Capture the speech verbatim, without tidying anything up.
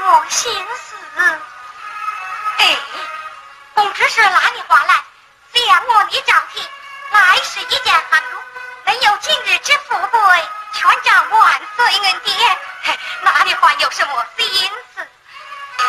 我心思。哎，公只是拉你话来，两我你张庭，来是一件寒露，能有今日之富贵，全仗万岁恩典。那你还有什么？